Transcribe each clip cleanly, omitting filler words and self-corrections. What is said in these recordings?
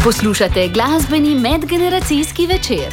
Poslušate glasbeni medgeneracijski večer.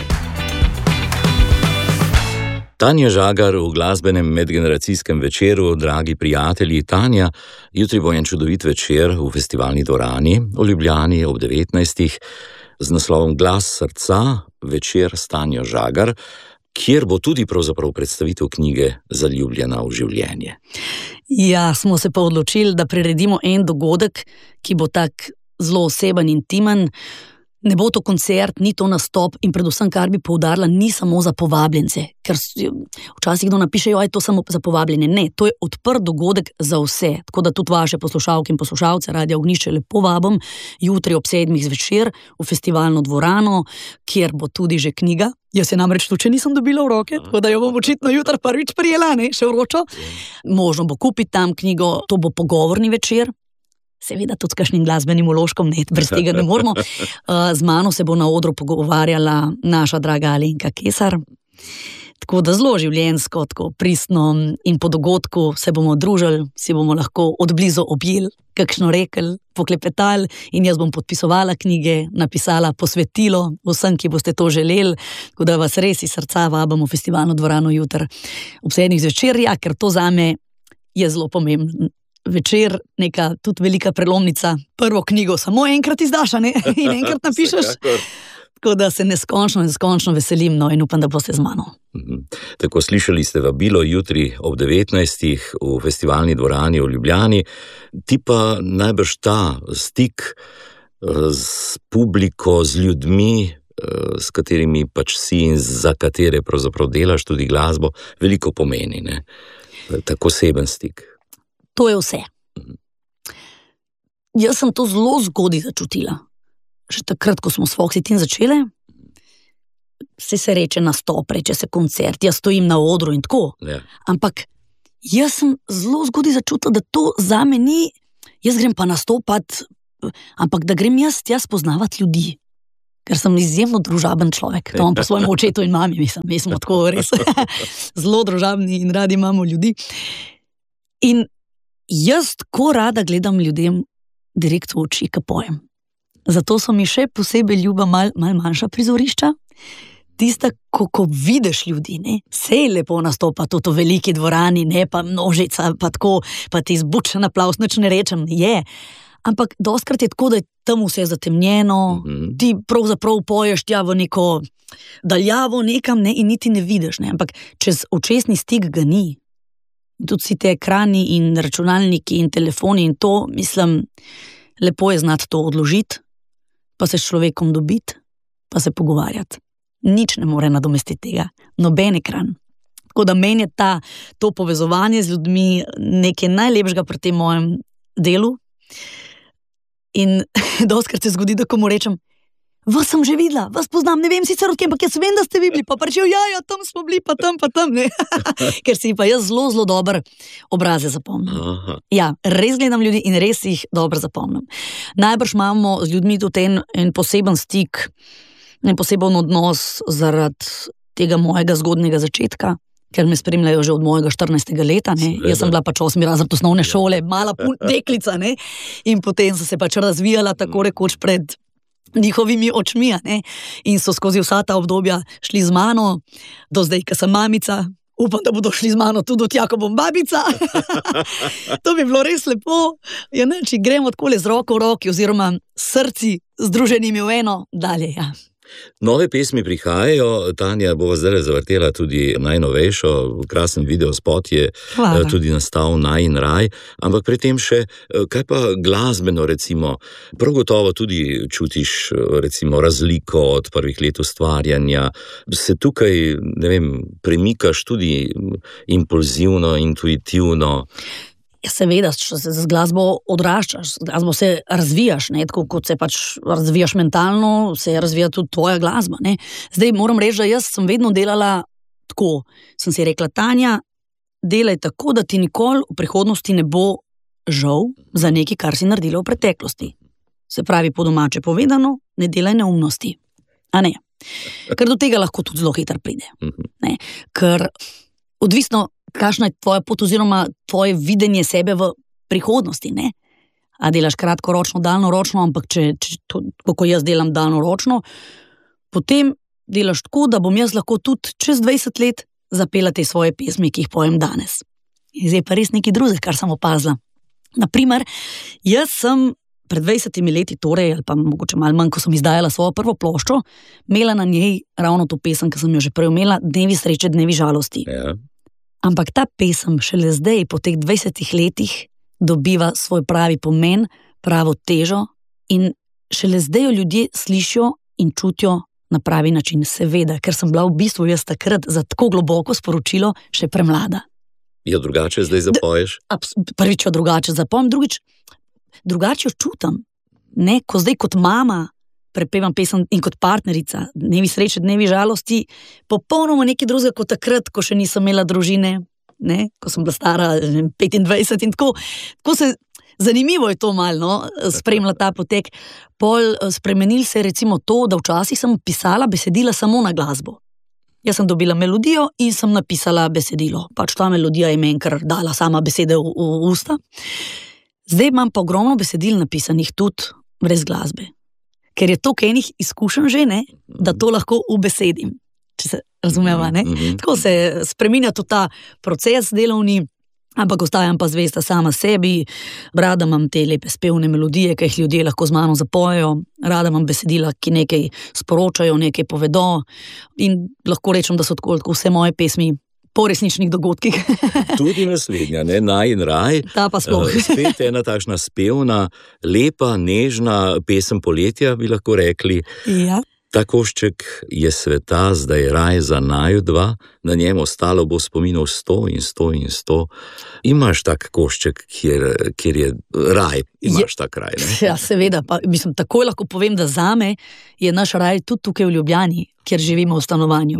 Tanja Žagar v glasbenem medgeneracijskem večeru, dragi prijatelji. Tanja, jutri bo en čudovit večer v festivalni dvorani v Ljubljani ob 19. z naslovom Glas srca, večer s Tanjo Žagar, kjer bo tudi pravzaprav predstavitev knjige Zaljubljena v življenje. Ja, smo se pa odločili, da priredimo en dogodek, ki bo tak zelo oseben, intimen. Ne bo to koncert, ni to nastop in predvsem, kar bi poudarila, ni samo za povabljence, ker včasih kdo napiše, je to samo za povabljene. Ne, to je odprt dogodek za vse, tako da tudi vaše poslušalke in poslušalce Radia Ognjišče lepo vabim jutri ob 7. zvečer v festivalno dvorano, kjer bo tudi že knjiga. Jaz se namreč tu, če nisem dobila v roke, tako da jo bom očitno jutri prvič prijela, ne, še vročo. Možno bo kupiti tam knjigo, to bo pogovorni večer. Seveda tudi s kakšnim glasbenim vložkom, ne, brez tega ne moremo. Z mano se bo na odru pogovarjala naša draga Alenka Kesar. Tako da zelo življenjsko, tako pristno in po dogodku se bomo družili, si bomo lahko odblizu objeli, kakšno rekli, poklepetali in jaz bom podpisovala knjige, napisala posvetilo vsem, ki boste to želeli, tako da vas res iz srca vabim v festivalno dvorano jutri ob 7. zvečer, ja, ker to zame je zelo pomembno. Večer, neka tudi velika prelomnica. Prvo knjigo samo enkrat izdaš, ne? In enkrat napišeš. Tako da se neskončno veselim, no, in upam, da boste z mano. Tako, slišali ste vabilo jutri ob 19. v festivalni dvorani v Ljubljani. Ti pa najbrž ta stik z publiko, z ljudmi, s katerimi pač si in za katere pravzaprav delaš tudi glasbo, veliko pomeni, ne? Tako oseben stik. To je vse. Jaz sem to zelo zgodaj začutila. Že takrat, ko smo s Foxitin začele, se reče nastop, reče se koncert, jaz stojim na odru in tako. Ja. Ampak jaz sem zelo zgodaj začutila, da to zame ni, jaz grem pa nastopat, ampak da grem jaz poznavati ljudi. Ker sem izjemno družaben človek. To imam po svojem očetu in mami, mislim. Mi smo tako res zelo družabni in radi imamo ljudi. In jaz tako rada gledam ljudem direkt v oči, ko pojem. Zato so mi še posebej ljuba mal manjša prizorišča. Tista, ko vidiš ljudi, ne? Saj je lepo nastopa tudi v veliki dvorani, ne, pa množica, pa tako, pa ti zbučen aplavz, nič ne rečem, je. Ampak dostkrat je tako, da je tam vse zatemnjeno, ti pravzaprav poješ tja v neko daljavo nekam, ne, in niti ne vidiš, ne. Ampak čez očesni stik ga ni. Tudi si te ekrani in računalniki in telefoni in to, mislim, lepo je znati to odložiti, pa se s človekom dobiti, pa se pogovarjati. Nič ne more nadomestiti tega, noben ekran. Tako da meni je to povezovanje z ljudmi nekaj najlepšega pri tem mojem delu. In dostkrat se zgodi, da komu rečem, vas sem že videla, vas poznam, ne vem sicer od kje, ampak jaz vem, da ste vi bili, pa pričel, ja, tam smo bili, pa tam, ne. Ker si pa jaz zelo dober obraze zapomnim. Aha. Ja, res gledam ljudi in res jih dobro zapomnim. Najbrž imamo z ljudmi tudi en poseben stik, en poseben odnos zaradi tega mojega zgodnega začetka, ker me spremljajo že od mojega 14. leta, ne. Jaz sem bila pač 8. razred osnovne šole, mala deklica, ne. In potem so se pač razvijala tako rekoč pred njihovimi očmi, ne? In so skozi vsa ta obdobja šli z mano, do zdaj, ko sem mamica, upam, da bodo šli z mano tudi do tja, ko bom babica. To bi bilo res lepo. Ja, ne, če gremo takole z roko v roki oziroma srci združenimi v eno, dalje, ja. Nove pesmi prihajajo, Tanja bo zdaj zavrtela tudi najnovejšo, krasen videospot je tudi nastal Naj in raj, ampak pri tem še, kaj pa glasbeno recimo, prav gotovo tudi čutiš recimo razliko od prvih let ustvarjanja, se tukaj, ne vem, premikaš tudi impulzivno, intuitivno? Ja, seveda, če se z glasbo odraščaš, z glasbo se razvijaš, ne, tako kot se pač razvijaš mentalno, se razvija tudi tvoja glasba, ne. Zdaj moram reči, da jaz sem vedno delala tako, sem si rekla, Tanja, delaj tako, da ti nikoli v prihodnosti ne bo žal za nekaj, kar si naredila v preteklosti. Se pravi, po domače povedano, ne delaj neumnosti, a ne. Ker do tega lahko tudi zelo hitro pride, ne, ker odvisno, kakšna je tvoja pot oziroma tvoje videnje sebe v prihodnosti, ne? A delaš kratkoročno, daljnoročno, ampak če kako jaz delam daljnoročno, potem delaš tako, da bom jaz lahko tudi čez 20 let zapela te svoje pesmi, ki jih pojem danes. In zdaj pa res nekaj drugega, kar sem opazila. Naprimer, jaz sem pred 20 leti, torej, ali pa mogoče malo manj, ko sem izdajala svojo prvo ploščo, imela na njej ravno to pesem, ki sem jo že prej imela, Dnevi sreče, dnevi žalosti. Ja. Ampak ta pesem šele zdaj, po teh 20 letih, dobiva svoj pravi pomen, pravo težo in šele zdaj jo ljudje slišijo in čutijo na pravi način. Seveda, ker sem bila v bistvu jaz takrat za tako globoko sporočilo še premlada. Jo drugače zdaj zapoješ? Prvič jo drugače zapojem, drugače jo čutam. Ne, ko zdaj kot mama prepevam pesem in kot partnerica, Dnevi sreče, dnevi žalosti, popolnoma nekaj drugega kot takrat, ko še nisem imela družine, ne, ko sem bila stara 25 in tako se, zanimivo je to malo, spremljati ta potek. Pol spremenil se je recimo to, da včasih sem pisala besedila samo na glasbo. Jaz sem dobila melodijo in sem napisala besedilo. Pač ta melodija je meni kar dala sama besede v usta. Zdaj imam pa ogromno besedil napisanih tudi brez glasbe. Ker je toliko enih izkušenj že, ne, da to lahko ubesedim. Če se razumeva, ne? Tako se spreminja tudi ta proces delovni, ampak ostajam pa zvesta sama sebi, rada imam te lepe spevne melodije, ki jih ljudje lahko z mano zapojejo, rada imam besedila, ki nekaj sporočajo, nekaj povedo in lahko rečem, da so tako vse moje pesmi po resničnih dogodkih. Tudi naslednja, ne, Naj in raj. Ta pa sploh. Spet ena takšna spevna, lepa, nežna pesem poletja, bi lahko rekli. Ja. Ta košček je sveta, zdaj raj za naju dva, na njem ostalo bo spominov 100 in 100 in 100. Imaš tak košček, kjer je raj, imaš tak raj, ne? Ja, seveda, pa mislim, takoj lahko povem, da zame je naš raj tudi tukaj v Ljubljani, kjer živimo v stanovanju.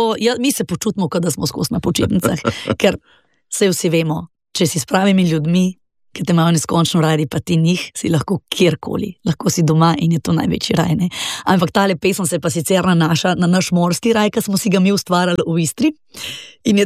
Mi se počutimo, kot da smo skozi na počitnicah, ker se vsi vemo, če si s pravimi ljudmi, ki te imajo neskončno radi, pa ti njih, si lahko kjerkoli, lahko si doma in je to največji raj, ne. Ampak tale pesem se pa sicer nanaša na naš morski raj, ki smo si ga mi ustvarjali v Istri in je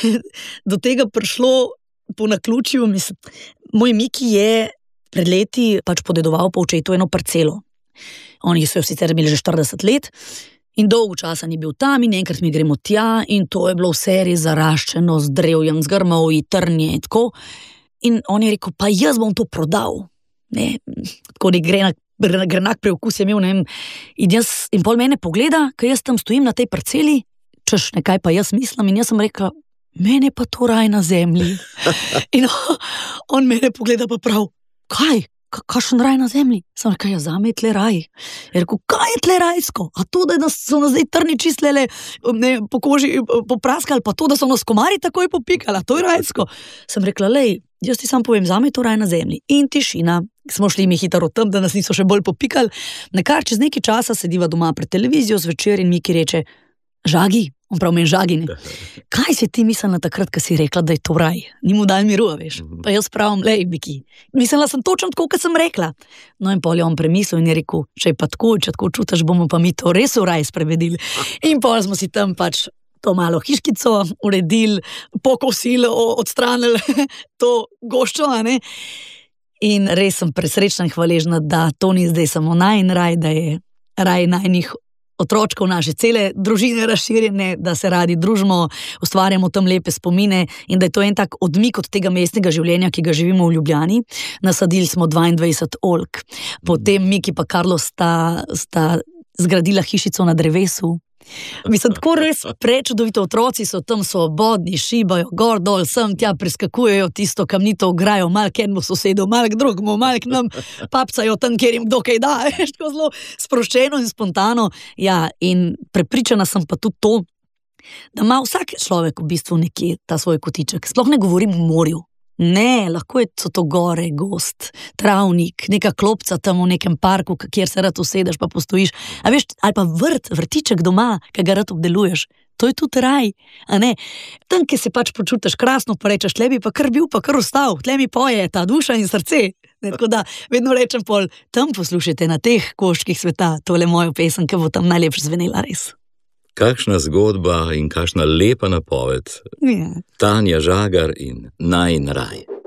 do tega prišlo po naključju, mislim, moj Miki je pred leti pač podedoval po očetu eno parcelo. Oni so jo sicer imeli že 40 let in dolgo časa ni bil tam in enkrat mi gremo tja in to je bilo vse res zaraščeno z drevjem, z grmovji, trnje in tako. In on je rekel, pa jaz bom to prodal. Ne, tako nek grenak preokus je imel, ne vem. In pol mene pogleda, ko jaz tam stojim na tej parceli, češ nekaj pa jaz mislim in jaz sem rekla, mene pa to raj na zemlji. In on mene pogleda pa prav, kaj? Kakšen raj na zemlji? Sem rekla, ja, zame je tle raj. Je rekel, kaj je tle rajsko? A to, da so nas zdaj trni čistlele po koži popraskali, pa to, da so nas komarji takoj popikali, to je rajsko. Sem rekla, lej, jaz ti sam povem, zame je to raj na zemlji. In tišina. Smo šli mi hitro tam, da nas niso še bolj popikali. Nekar čez nekaj časa sediva doma pred televizijo zvečer in Miki reče, Žagi, on prav meni Žagi, ne? Kaj si ti mislila takrat, ko si rekla, da je to raj? Ni mu dal miru, veš? Pa jaz pravim, lej, Miki, mislila sem točno tako, kot sem rekla. No in pol je on premislil in je rekel, če pa tako, če tako čutaš, bomo pa mi to res v raj spremenili. In pol smo si tam pač to malo hiškico uredili, pokosili, odstranili to goščo, a ne? In res sem presrečna in hvaležna, da to ni zdaj samo najin raj, da je raj najnih otročkov, naše cele družine razširjene, da se radi družimo, ustvarjamo tam lepe spomine in da je to en tak odmik od tega mestnega življenja, ki ga živimo v Ljubljani. Nasadili smo 22 oljk. Potem Miki pa Karlo sta zgradila hišico na drevesu. Mislim, tako res prečudovito, otroci so tam svobodni, šibajo gor, dol, sem, tja preskakujejo tisto kamnito ograjo, malo k enemu sosedu, malo k drugemu, malo k nam papcajo tam, kjer jim kdo kaj da, veš, tako zelo sproščeno in spontano. Ja, in prepričana sem pa tudi to, da ima vsak človek v bistvu nekje ta svoj kotiček. Sploh ne govorim o morju. Ne, lahko so to gore, gost, travnik, neka klopca tam v nekem parku, kjer se rad usedeš pa postojiš. A veš, ali pa vrtiček doma, ki ga rad obdeluješ. To je tudi raj, a ne? Tam, ki se pač počutiš krasno, pa rečeš, tle bi pa kar bil, pa kar ostal, tle mi poje ta duša in srce. Ne, tako da vedno rečem pol, tam poslušajte na teh koščkih sveta, tole mojo pesem, ki bo tam najlepše zvenela res. Kakšna zgodba in kakšna lepa napoved. Ja. Tanja Žagar in Najin raj.